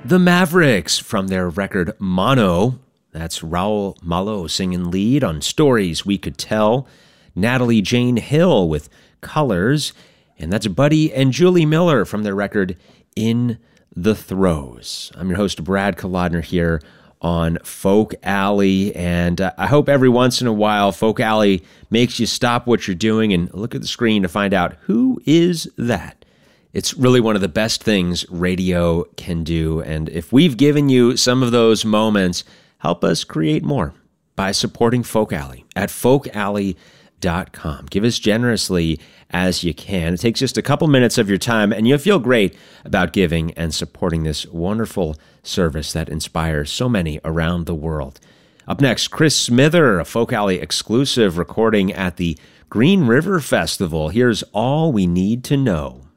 The Mavericks from their record Mono. That's Raul Malo singing lead on Stories We Could Tell. Natalie Jane Hill with Colors. And that's Buddy and Julie Miller from their record In the Throes. I'm your host, Brad Kolodner, here on Folk Alley. And I hope every once in a while, Folk Alley makes you stop what you're doing and look at the screen to find out who is that. It's really one of the best things radio can do. And if we've given you some of those moments, help us create more by supporting Folk Alley at folkalley.com. Give as generously as you can. It takes just a couple minutes of your time, and you'll feel great about giving and supporting this wonderful service that inspires so many around the world. Up next, Chris Smither, a Folk Alley exclusive recording at the Green River Festival. Here's All We Need to Know.